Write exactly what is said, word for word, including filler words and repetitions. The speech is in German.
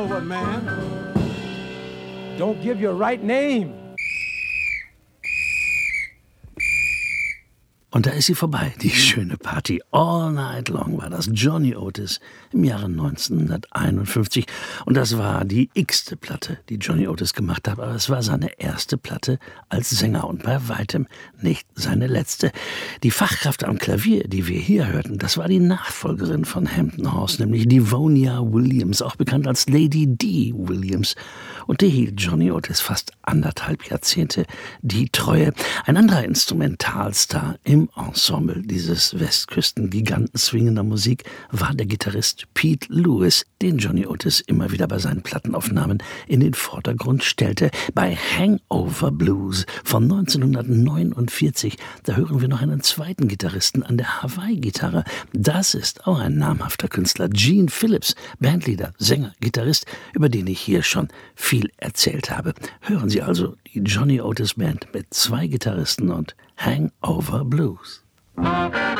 over, man. Don't give your right name. Und da ist sie vorbei, die schöne Party. All Night Long war das Johnny Otis im Jahre neunzehnhunderteinundfünfzig. Und das war die x-te Platte, die Johnny Otis gemacht hat. Aber es war seine erste Platte als Sänger und bei weitem nicht seine letzte. Die Fachkraft am Klavier, die wir hier hörten, das war die Nachfolgerin von Hampton Hawes, nämlich Livonia Williams, auch bekannt als Lady D. Williams. Und die hielt Johnny Otis fast anderthalb Jahrzehnte die Treue. Ein anderer Instrumentalstar im Ensemble dieses Westküstengiganten swingender Musik war der Gitarrist Pete Lewis, den Johnny Otis immer wieder bei seinen Plattenaufnahmen in den Vordergrund stellte. Bei Hangover Blues von neunzehnhundertneunundvierzig, da hören wir noch einen zweiten Gitarristen an der Hawaii-Gitarre. Das ist auch ein namhafter Künstler, Gene Phillips, Bandleader, Sänger, Gitarrist, über den ich hier schon viel erzählt habe. Hören Sie also die Johnny Otis Band mit zwei Gitarristen und Hangover Blues.